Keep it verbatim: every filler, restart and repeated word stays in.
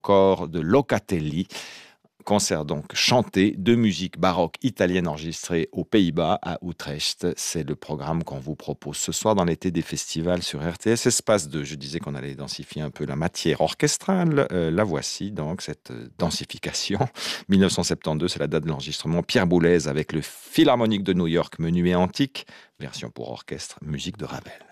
corps de Locatelli. Concert donc chanté de musique baroque italienne enregistrée aux Pays-Bas, à Utrecht. C'est le programme qu'on vous propose ce soir dans l'été des festivals sur R T S Espace deux. Je disais qu'on allait densifier un peu la matière orchestrale. Euh, la voici donc, cette densification. mille neuf cent soixante-douze, c'est la date de l'enregistrement. Pierre Boulez avec le Philharmonique de New York, Menuet antique, version pour orchestre, musique de Ravel.